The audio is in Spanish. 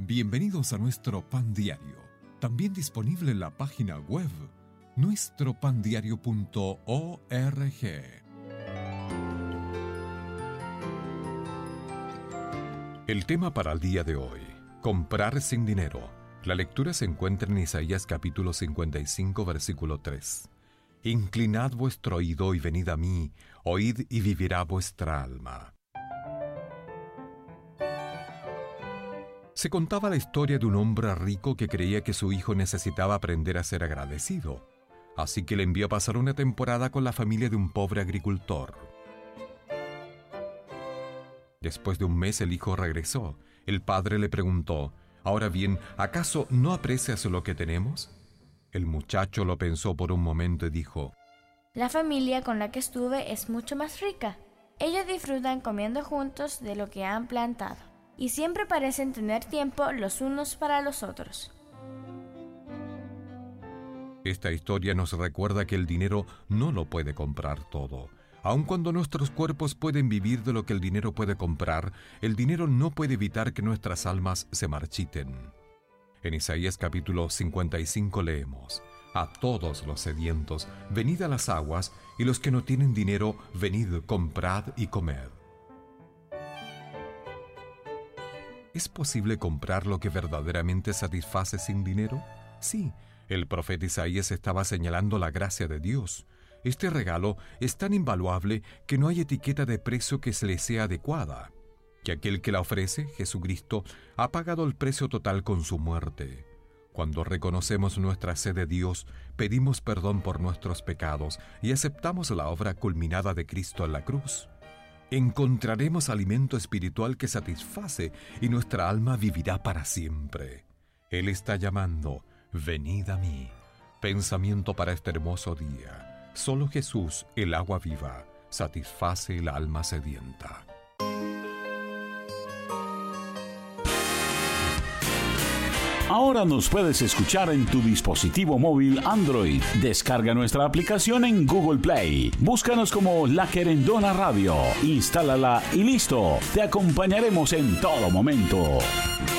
Bienvenidos a nuestro Pan Diario, también disponible en la página web nuestropandiario.org. El tema para el día de hoy: comprar sin dinero. La lectura se encuentra en Isaías capítulo 55, versículo 3. Inclinad vuestro oído y venid a mí, oíd y vivirá vuestra alma. Se contaba la historia de un hombre rico que creía que su hijo necesitaba aprender a ser agradecido, así que le envió a pasar una temporada con la familia de un pobre agricultor. Después de un mes el hijo regresó. El padre le preguntó: «Ahora bien, ¿acaso no aprecias lo que tenemos?». El muchacho lo pensó por un momento y dijo: «La familia con la que estuve es mucho más rica. Ellos disfrutan comiendo juntos de lo que han plantado, y siempre parecen tener tiempo los unos para los otros». Esta historia nos recuerda que el dinero no lo puede comprar todo. Aun cuando nuestros cuerpos pueden vivir de lo que el dinero puede comprar, el dinero no puede evitar que nuestras almas se marchiten. En Isaías capítulo 55 leemos: «A todos los sedientos, venid a las aguas, y los que no tienen dinero, venid, comprad y comed». ¿Es posible comprar lo que verdaderamente satisface sin dinero? Sí, el profeta Isaías estaba señalando la gracia de Dios. Este regalo es tan invaluable que no hay etiqueta de precio que se le sea adecuada. Que aquel que la ofrece, Jesucristo, ha pagado el precio total con su muerte. Cuando reconocemos nuestra sed de Dios, pedimos perdón por nuestros pecados y aceptamos la obra culminada de Cristo en la cruz, encontraremos alimento espiritual que satisface y nuestra alma vivirá para siempre. Él está llamando: «Venid a mí». Pensamiento para este hermoso día: solo Jesús, el agua viva, satisface el alma sedienta. Ahora nos puedes escuchar en tu dispositivo móvil Android. Descarga nuestra aplicación en Google Play. Búscanos como La Querendona Radio. Instálala y listo. Te acompañaremos en todo momento.